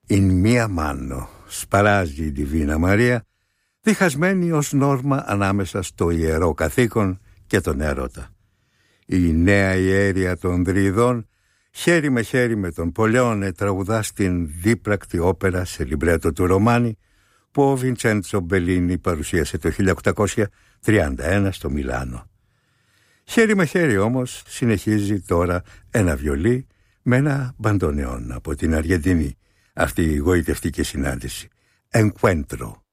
«In mia mano» σπαράζει η Ντιβίνα Μαρία, διχασμένη ως νόρμα ανάμεσα στο ιερό καθήκον και τον έρωτα. Η νέα ιέρια των Δρυδών, χέρι με χέρι με τον Πολεόνε, τραγουδά στην δίπρακτη όπερα σε λιμπρέτο του Ρωμάνι που ο Βιντσέντσο Μπελίνι παρουσίασε το 1831 στο Μιλάνο. Χέρι με χέρι όμως συνεχίζει τώρα ένα βιολί με ένα μπαντονεόν από την Αργεντινή, αυτή η γοητευτική συνάντηση. Encuentro.